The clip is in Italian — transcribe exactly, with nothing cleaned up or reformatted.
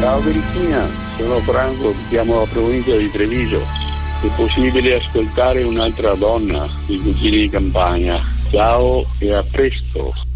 Ciao Cristina, sono Franco, chiamo la provincia di Treviso. È possibile ascoltare un'altra donna, i cugini di campagna. Ciao e a presto.